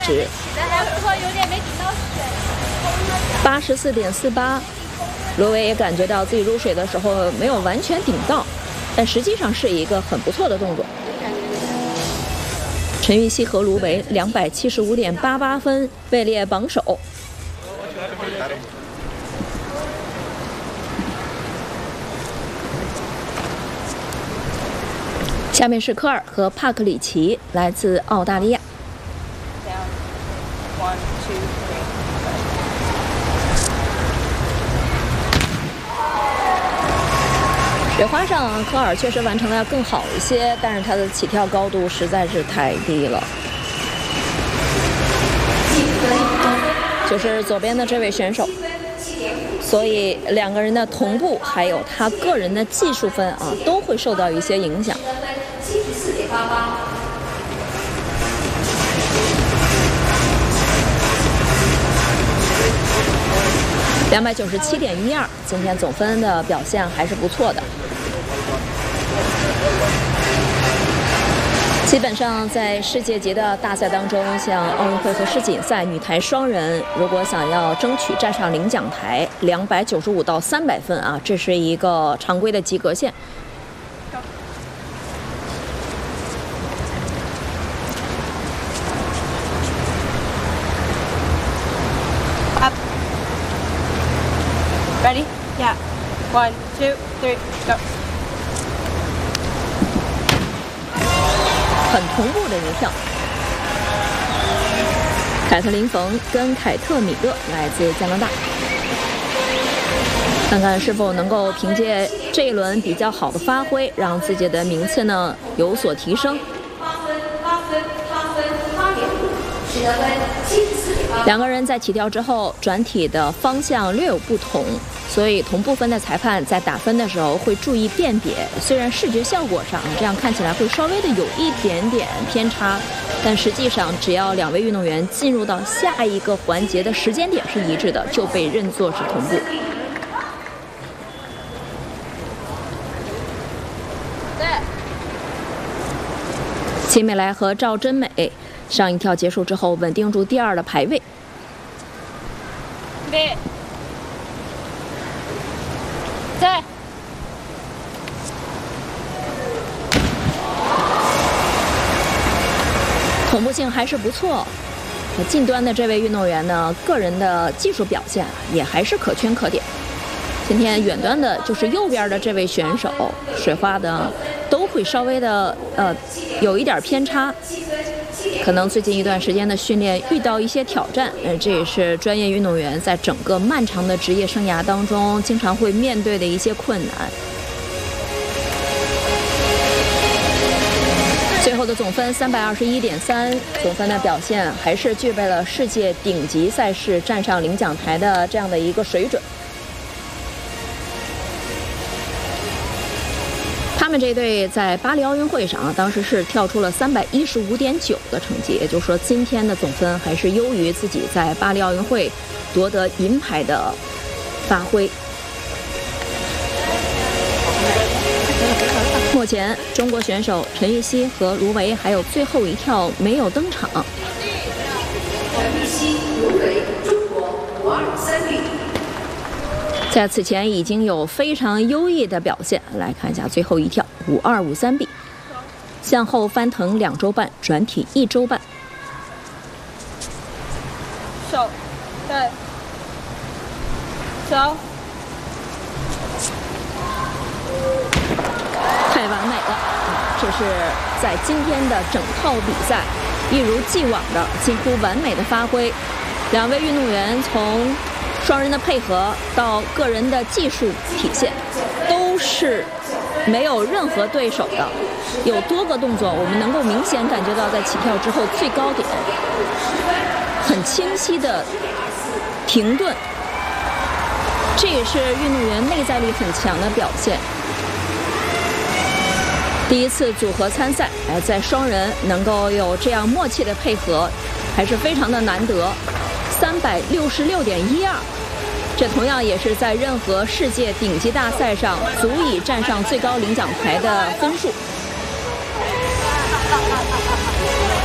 值84.48，罗维也感觉到自己入水的时候没有完全顶到，但实际上是一个很不错的动作。陈芋汐和卢维275.88分位列榜首。下面是科尔和帕克里奇，来自澳大利亚。水花上，科尔确实完成的要更好一些，但是他的起跳高度实在是太低了。就是左边的这位选手，所以两个人的同步还有他个人的技术分啊，都会受到一些影响。297.12，今天总分的表现还是不错的。基本上在世界级的大赛当中，像奥运会和世锦赛，女台双人如果想要争取站上领奖台，295到300分啊，这是一个常规的及格线。 Ready? Yeah. 1, 2, 3, go. 很同步的一跳。凯特琳·冯跟凯特·米勒来自加拿大，看看是否能够凭借这一轮比较好的发挥，让自己的名次呢有所提升。两个人在起跳之后，转体的方向略有不同，所以同步分的裁判在打分的时候会注意辨别。虽然视觉效果上这样看起来会稍微的有一点点偏差，但实际上只要两位运动员进入到下一个环节的时间点是一致的，就被认作是同步。秦美来和赵真美上一跳结束之后，稳定住第2的排位。 在。 同步性还是不错。近端的这位运动员呢，个人的技术表现也还是可圈可点。今天远端的就是右边的这位选手，水花的都会稍微的有一点偏差。可能最近一段时间的训练遇到一些挑战，这也是专业运动员在整个漫长的职业生涯当中经常会面对的一些困难。最后的总分321.3，总分的表现还是具备了世界顶级赛事站上领奖台的这样的一个水准。他们这一队在巴黎奥运会上当时是跳出了315.9的成绩，也就是说今天的总分还是优于自己在巴黎奥运会夺得银牌的发挥。目前中国选手陈芋汐和卢维还有最后一跳没有登场。 陈芋汐、卢维，中国523B。 在此前已经有非常优异的表现，来看一下最后一跳5253B，向后翻腾2周半，转体1周半。 手，对，手， 太完美了！这是在今天的整套比赛一如既往的几乎完美的发挥。两位运动员从双人的配合到个人的技术体现，都是没有任何对手的。有多个动作，我们能够明显感觉到在起跳之后最高点很清晰的停顿，这也是运动员内在力很强的表现。第一次组合参赛，在双人能够有这样默契的配合，还是非常的难得。366.12，这同样也是在任何世界顶级大赛上足以站上最高领奖台的分数。